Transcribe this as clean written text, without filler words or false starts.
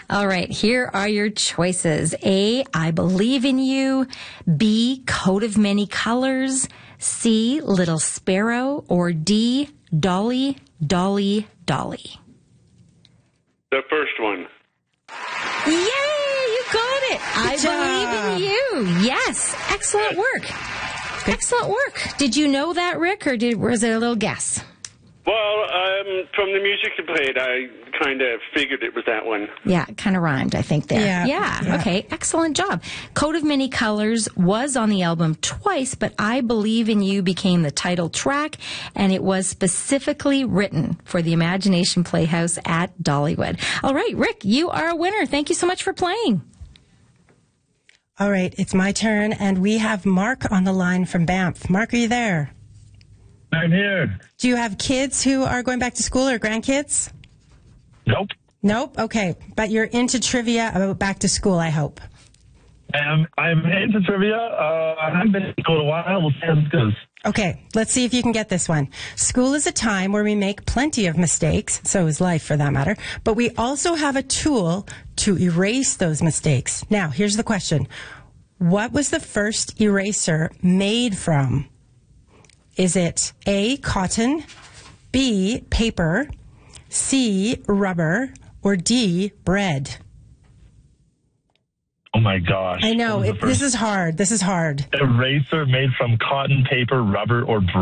All right, here are your choices. A, I Believe in You. B, Coat of Many Colors. C, Little Sparrow. Or D, Dolly, Dolly, Dolly. The first one. Yay, you got it. I Believe in You. Yes, excellent work. Excellent work. Did you know that, Rick, or was it a little guess? Well, from the music you played, I kind of figured it was that one. Yeah, it kind of rhymed, I think, there. Yeah. Okay, excellent job. Coat of Many Colors was on the album twice, but I Believe in You became the title track, and it was specifically written for the Imagination Playhouse at Dollywood. All right, Rick, you are a winner. Thank you so much for playing. All right, it's my turn, and we have Mark on the line from Banff. Mark, are you there? I'm here. Do you have kids who are going back to school or grandkids? Nope. Nope? Okay. But you're into trivia about back to school, I hope. I'm into trivia. I haven't been to school in a while. We'll see how this goes. Okay, let's see if you can get this one. School is a time where we make plenty of mistakes, so is life for that matter, but we also have a tool to erase those mistakes. Now, here's the question. What was the first eraser made from? Is it A, cotton, B, paper, C, rubber, or D, bread? Oh my gosh. I know, this is hard. This is hard. Eraser made from cotton, paper, rubber, or bread.